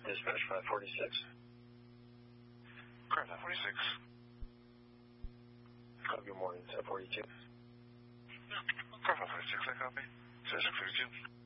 Dispatch 546. Car 546. Good morning, 1042. Car 546, I copy. 662.